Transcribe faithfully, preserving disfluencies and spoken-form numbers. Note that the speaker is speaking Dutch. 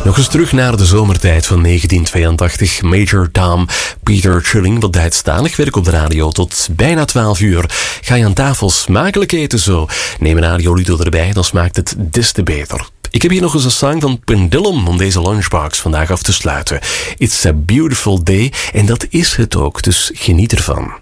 Nog eens terug naar de zomertijd van negentien tweeëntachtig. Major Tom, Peter Chilling, wat Duitsstalig werk op de radio. Tot bijna twaalf uur ga je aan tafel smakelijk eten zo. Neem een Radio Ludo erbij, dan smaakt het des te beter. Ik heb hier nog eens een song van Pendulum om deze lunchbox vandaag af te sluiten. It's a beautiful day, en dat is het ook, dus geniet ervan.